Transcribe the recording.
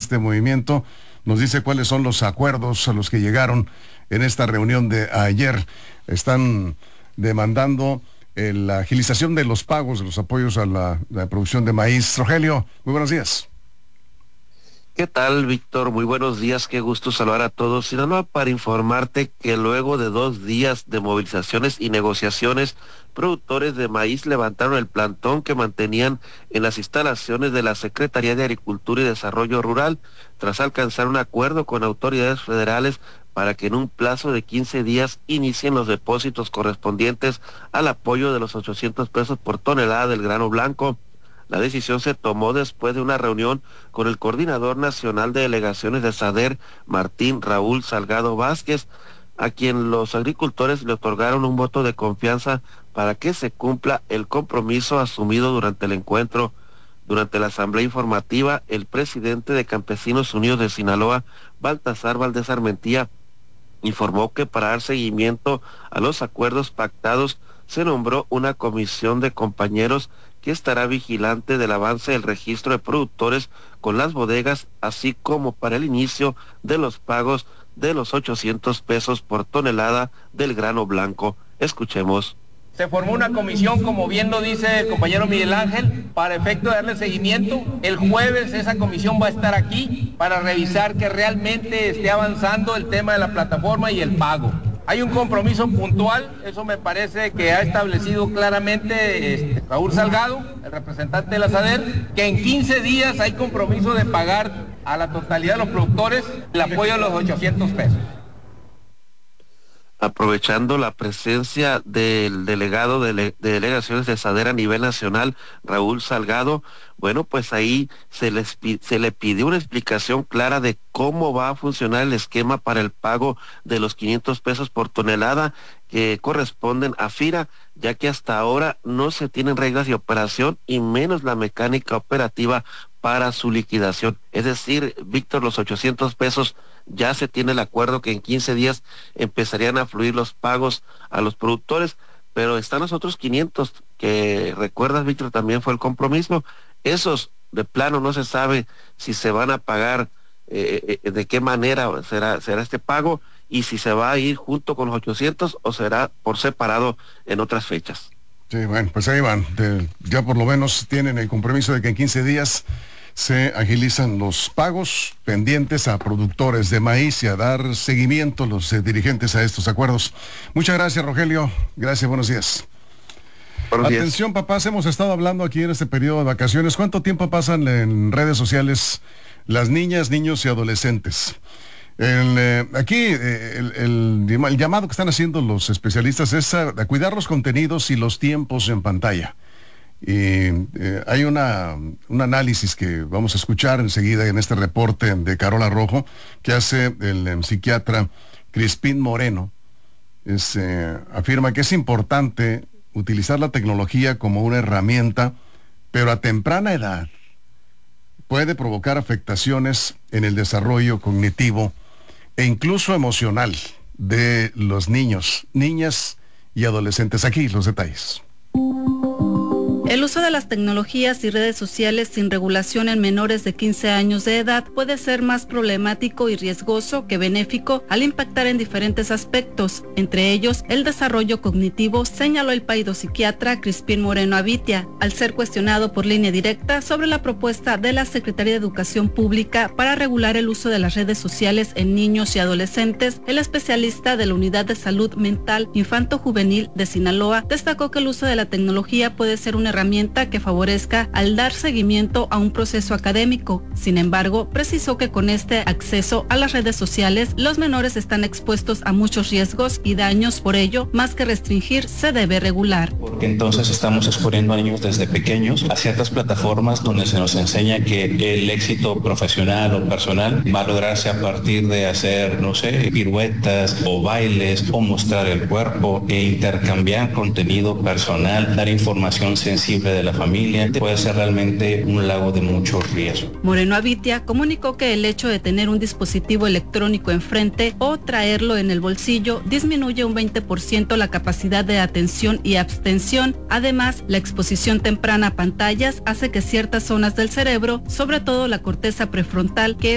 este movimiento. Nos dice cuáles son los acuerdos a los que llegaron en esta reunión de ayer. Están demandando la agilización de los pagos de los apoyos a la producción de maíz. Rogelio, muy buenos días. ¿Qué tal, Víctor? Muy buenos días, qué gusto saludar a todos. Sinaloa, para informarte que luego de 2 días de movilizaciones y negociaciones, productores de maíz levantaron el plantón que mantenían en las instalaciones de la Secretaría de Agricultura y Desarrollo Rural, tras alcanzar un acuerdo con autoridades federales para que en un plazo de 15 días inicien los depósitos correspondientes al apoyo de los 800 pesos por tonelada del grano blanco. La decisión se tomó después de una reunión con el coordinador nacional de delegaciones de SADER, Martín Raúl Salgado Vázquez, a quien los agricultores le otorgaron un voto de confianza para que se cumpla el compromiso asumido durante el encuentro. Durante la asamblea informativa, el presidente de Campesinos Unidos de Sinaloa, Baltasar Valdés Armentía, informó que para dar seguimiento a los acuerdos pactados se nombró una comisión de compañeros que estará vigilante del avance del registro de productores con las bodegas, así como para el inicio de los pagos de los 800 pesos por tonelada del grano blanco. Escuchemos. Se formó una comisión, como bien lo dice el compañero Miguel Ángel, para efecto de darle seguimiento. El jueves esa comisión va a estar aquí para revisar que realmente esté avanzando el tema de la plataforma y el pago. Hay un compromiso puntual, eso me parece que ha establecido claramente Raúl Salgado, el representante de la SADER, que en 15 días hay compromiso de pagar a la totalidad de los productores el apoyo de los 800 pesos. Aprovechando la presencia del delegado de delegaciones de SADER a nivel nacional, Raúl Salgado, bueno, pues ahí se le pidió una explicación clara de cómo va a funcionar el esquema para el pago de los 500 pesos por tonelada que corresponden a FIRA, ya que hasta ahora no se tienen reglas de operación y menos la mecánica operativa para su liquidación. Es decir, Víctor, los 800 pesos ya se tiene el acuerdo que en 15 días empezarían a fluir los pagos a los productores, pero están los otros 500 que, recuerdas, Víctor, también fue el compromiso. Esos de plano no se sabe si se van a pagar, de qué manera será este pago y si se va a ir junto con los 800 o será por separado en otras fechas. Sí, bueno, pues ahí van. Ya por lo menos tienen el compromiso de que en 15 días se agilizan los pagos pendientes a productores de maíz y a dar seguimiento los dirigentes a estos acuerdos. Muchas gracias, Rogelio. Gracias, buenos días. Buenos días. Atención, papás, hemos estado hablando aquí en este periodo de vacaciones. ¿Cuánto tiempo pasan en redes sociales las niñas, niños y adolescentes? Aquí el llamado que están haciendo los especialistas es a cuidar los contenidos y los tiempos en pantalla. Y hay un análisis que vamos a escuchar enseguida en este reporte de Carola Rojo que hace el psiquiatra Crispín Moreno. Afirma que es importante utilizar la tecnología como una herramienta, pero a temprana edad puede provocar afectaciones en el desarrollo cognitivo e incluso emocional de los niños, niñas y adolescentes. Aquí los detalles. El uso de las tecnologías y redes sociales sin regulación en menores de 15 años de edad puede ser más problemático y riesgoso que benéfico al impactar en diferentes aspectos, entre ellos el desarrollo cognitivo, señaló el psiquiatra Crispín Moreno Avitia, al ser cuestionado por Línea Directa sobre la propuesta de la Secretaría de Educación Pública para regular el uso de las redes sociales en niños y adolescentes. El especialista de la Unidad de Salud Mental Infanto-Juvenil de Sinaloa destacó que el uso de la tecnología puede ser una herramienta que favorezca al dar seguimiento a un proceso académico. Sin embargo, precisó que con este acceso a las redes sociales, los menores están expuestos a muchos riesgos y daños. Por ello, más que restringir, se debe regular. Porque entonces estamos exponiendo a niños desde pequeños a ciertas plataformas donde se nos enseña que el éxito profesional o personal va a lograrse a partir de hacer, no sé, piruetas o bailes o mostrar el cuerpo e intercambiar contenido personal, dar información sensible de la familia. Puede ser realmente un lago de mucho riesgo. Moreno Avitia comunicó que el hecho de tener un dispositivo electrónico enfrente o traerlo en el bolsillo disminuye un 20% la capacidad de atención y abstención. Además, la exposición temprana a pantallas hace que ciertas zonas del cerebro, sobre todo la corteza prefrontal, que